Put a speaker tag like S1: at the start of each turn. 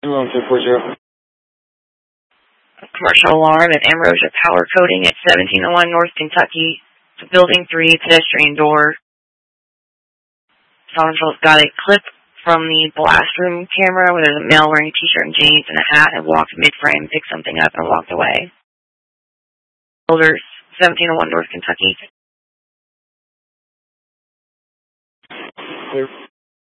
S1: 21240.
S2: Commercial alarm at Ambrosia Power Coating at 1701 North Kentucky. Building 3, pedestrian door. Someone's got a clip from the blast room camera where there's a male wearing a t-shirt and jeans and a hat and walked mid-frame, picked something up, and walked away. Builders, 1701 North Kentucky.
S1: Clear.